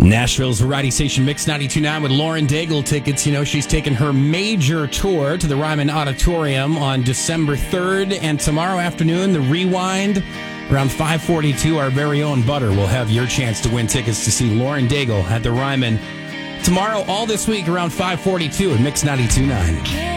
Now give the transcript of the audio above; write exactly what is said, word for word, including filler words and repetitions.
Nashville's variety station Mix ninety-two point nine with Lauren Daigle tickets. You know, she's taking her major tour to the Ryman Auditorium on December third. And tomorrow afternoon, the Rewind, around five forty-two, our very own Butter will have your chance to win tickets to see Lauren Daigle at the Ryman. Tomorrow, all this week, around five forty-two at Mix ninety-two point nine.